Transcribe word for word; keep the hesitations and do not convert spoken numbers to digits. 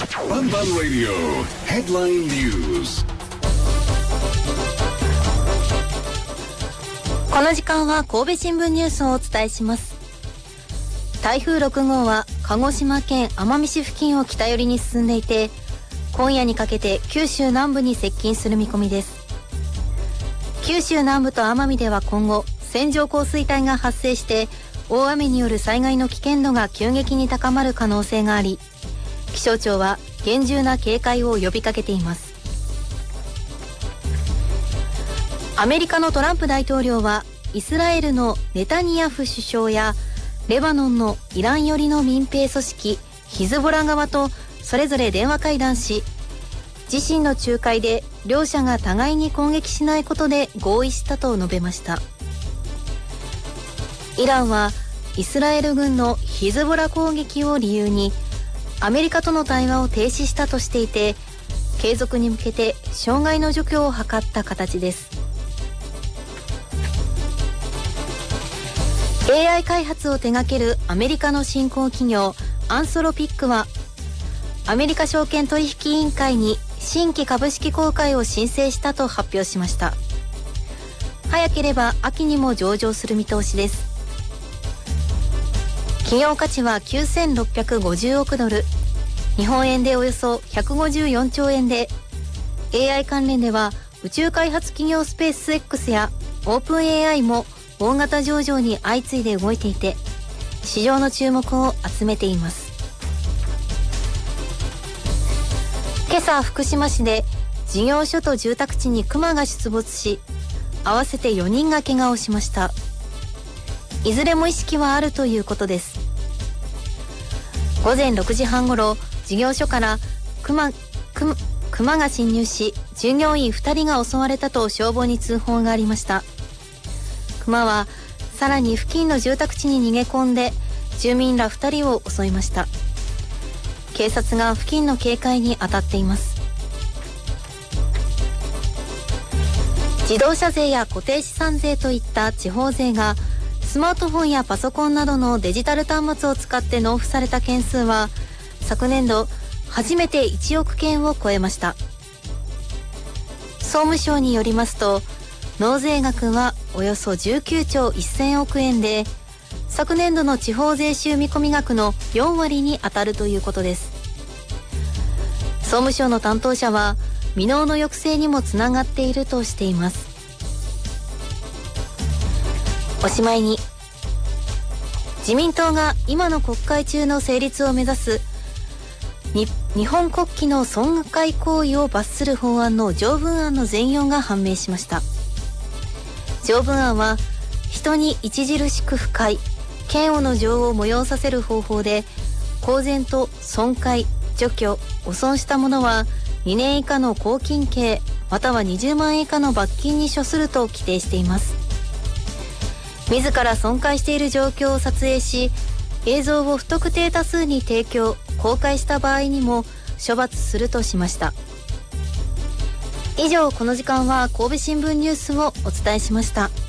バンバンラディオヘッドラインニュース。 この時間は神戸新聞ニュースをお伝えします。台風ろく号は鹿児島県奄美市付近を北寄りに進んでいて、今夜にかけて九州南部に接近する見込みです。九州南部と奄美では今後線状降水帯が発生して大雨による災害の危険度が急激に高まる可能性があり、気象庁は厳重な警戒を呼びかけています。アメリカのトランプ大統領はイスラエルのネタニヤフ首相やレバノンのイラン寄りの民兵組織ヒズボラ側とそれぞれ電話会談し、自身の仲介で両者が互いに攻撃しないことで合意したと述べました。イランはイスラエル軍のヒズボラ攻撃を理由にアメリカとの対話を停止したとしていて、継続に向けて障害の除去を図った形です。 エーアイ 開発を手掛けるアメリカの新興企業アンソロピックはアメリカ証券取引委員会に新規株式公開を申請したと発表しました。早ければ秋にも上場する見通しです。企業価値はきゅうせんろっぴゃくごじゅうおくドル、日本円でおよそひゃくごじゅうよんちょうえんで、 エーアイ 関連では宇宙開発企業スペース X やオープン エーアイ も大型上場に相次いで動いていて、市場の注目を集めています。今朝福島市で事業所と住宅地にクマが出没し、合わせてよにんが怪我をしました。いずれも意識はあるということです。午前ろくじはんごろ、事業所からクマ、ク、クマが侵入し、従業員ふたりが襲われたと消防に通報がありました。クマはさらに付近の住宅地に逃げ込んで住民らふたりを襲いました。警察が付近の警戒に当たっています。自動車税や固定資産税といった地方税がスマートフォンやパソコンなどのデジタル端末を使って納付された件数は昨年度初めていちおくけんを超えました。総務省によりますと、納税額はおよそじゅうきゅうちょうせんおくえんで、昨年度の地方税収見込み額のよんわりに当たるということです。総務省の担当者は未納の抑制にもつながっているとしています。おしまいに、自民党が今の国会中の成立を目指すに日本国旗の損壊行為を罰する法案の条文案の全容が判明しました。条文案は人に著しく不快、嫌悪の情を催させる方法で公然と損壊、除去、汚損した者はにねん以下の拘禁刑またはにじゅうまんえん以下の罰金に処すると規定しています。自ら損壊している状況を撮影し、映像を不特定多数に提供、公開した場合にも処罰するとしました。以上、この時間は神戸新聞ニュースをお伝えしました。